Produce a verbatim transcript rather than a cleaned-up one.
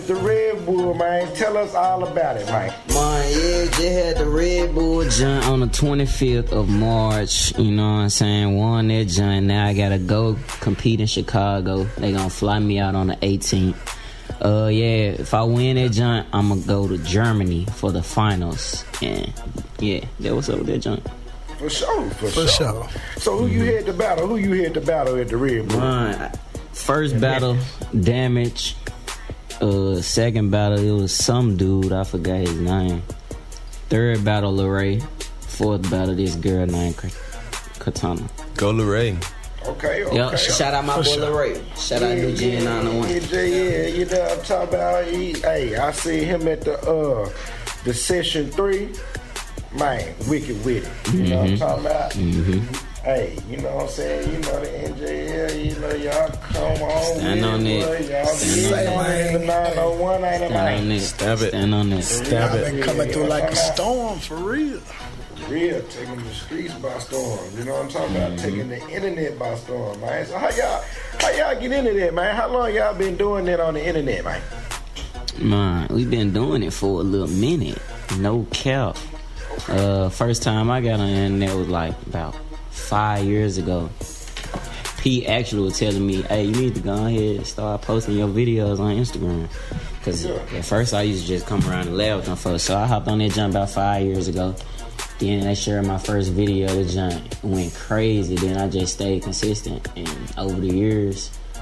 The Red Bull, man. Tell us all about it, man. Man, yeah, just had the Red Bull joint on the twenty-fifth of March. You know what I'm saying? Won that joint. Now I gotta go compete in Chicago. They gonna fly me out on the eighteenth. Uh, yeah, if I win that joint, I'm gonna go to Germany for the finals. And yeah, that was up with that joint. For sure, for, For sure. sure. So who you had to battle? Who you had to battle at the Red Bull? Man, first battle, Damage. Uh, second battle, it was some dude, I forgot his name. Third battle, Lorray. Fourth battle, this girl named Katana. Go Lorray. Okay, okay. Yo, shout out my For boy sure. Lorray. Shout out New G nine oh one. Yeah, yeah, you know what I'm talking about. He, hey, I see him at the uh the session three. Man, wicked with it. You know what I'm talking about? Mm-hmm. Hey, you know what I'm saying? You know the N J L, you know y'all come on. Stand on with it. Y'all Stand be on on the nine oh one, ain't it, Stand on man? it. Stab it. Stand on it. Stab Y'all it. been coming through like a storm, for real. Real, taking the streets by storm. You know what I'm talking about? Taking the internet by storm, man. So how y'all, how y'all get into that, man? How long y'all been doing that on the internet, man? Man, we been doing it for a little minute. No cap. Uh, first time I got on the internet was like about five years ago. Pete actually was telling me, hey, you need to go ahead and start posting your videos on Instagram. Because at first I used to just come around and laugh with them folks. So I hopped on that jump about five years ago. Then they shared my first video. The jump went crazy. Then I just stayed consistent. And over the years,